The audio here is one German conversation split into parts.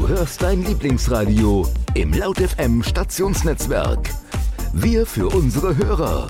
Du hörst dein Lieblingsradio im Laut FM Stationsnetzwerk. Wir für unsere Hörer.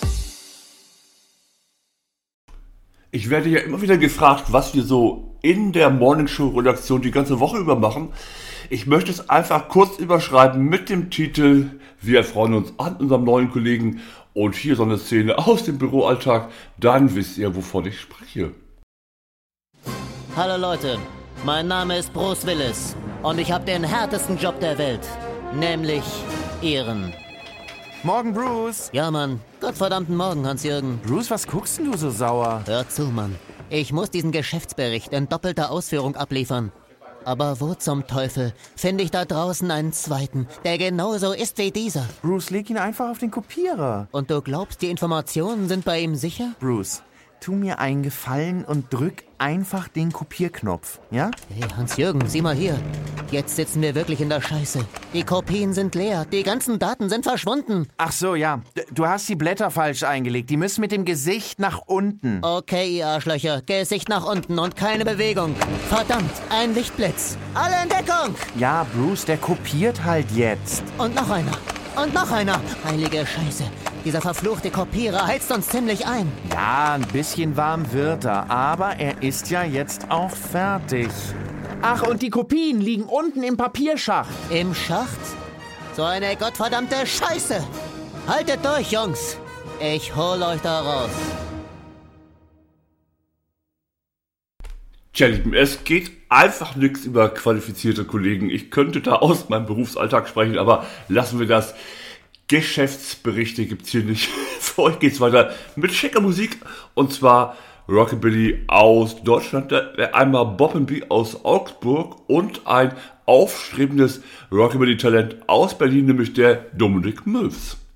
Ich werde ja immer wieder gefragt, was wir so in der Morningshow-Redaktion die ganze Woche über machen. Ich möchte es einfach kurz überschreiben mit dem Titel Wir freuen uns an unserem neuen Kollegen und hier so eine Szene aus dem Büroalltag. Dann wisst ihr, wovon ich spreche. Hallo Leute, mein Name ist Bruce Willis und ich habe den härtesten Job der Welt, nämlich Ehren. Morgen, Bruce. Ja, Mann. Gottverdammten Morgen, Hans-Jürgen. Bruce, was guckst denn du so sauer? Hör zu, Mann. Ich muss diesen Geschäftsbericht in doppelter Ausführung abliefern. Aber wo zum Teufel finde ich da draußen einen zweiten, der genauso ist wie dieser? Bruce, leg ihn einfach auf den Kopierer. Und du glaubst, die Informationen sind bei ihm sicher? Bruce, tu mir einen Gefallen und drück einfach den Kopierknopf, ja? Hey, Hans-Jürgen, sieh mal hier. Jetzt sitzen wir wirklich in der Scheiße. Die Kopien sind leer, die ganzen Daten sind verschwunden. Ach so, ja. Du hast die Blätter falsch eingelegt. Die müssen mit dem Gesicht nach unten. Okay, ihr Arschlöcher. Gesicht nach unten und keine Bewegung. Verdammt, ein Lichtblitz. Alle in Deckung! Ja, Bruce, der kopiert halt jetzt. Und noch einer. Und noch einer. Heilige Scheiße. Dieser verfluchte Kopierer heizt uns ziemlich ein. Ja, ein bisschen warm wird er, aber er ist ja jetzt auch fertig. Ach, und die Kopien liegen unten im Papierschacht. Im Schacht? So eine gottverdammte Scheiße. Haltet durch, Jungs. Ich hol euch da raus. Tja, Lieben, es geht einfach nichts über qualifizierte Kollegen. Ich könnte da aus meinem Berufsalltag sprechen, aber lassen wir das. Geschäftsberichte gibt's hier nicht. Für euch geht's weiter mit schicker Musik und zwar Rockabilly aus Deutschland, einmal Bob & B aus Augsburg und ein aufstrebendes Rockabilly-Talent aus Berlin, nämlich der Dominik Mills.